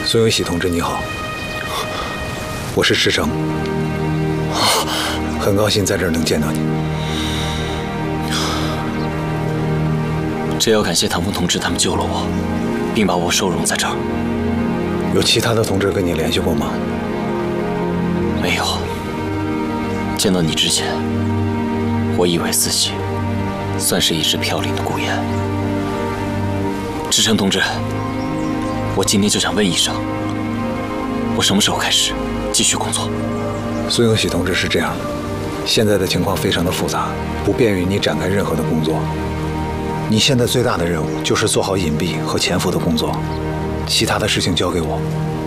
孙永喜同志你好，我是池诚，很高兴在这儿能见到你。 这要感谢唐风同志他们救了我，并把我收容在这儿。 有其他的同志跟你联系过吗？ 没有。见到你之前，我以为自己算是一只飘零的孤雁。池诚同志，我今天就想问一声，我什么时候开始继续工作？ 孙永喜同志是这样的，现在的情况非常的复杂，不便于你展开任何的工作。你现在最大的任务就是做好隐蔽和潜伏的工作，其他的事情交给我。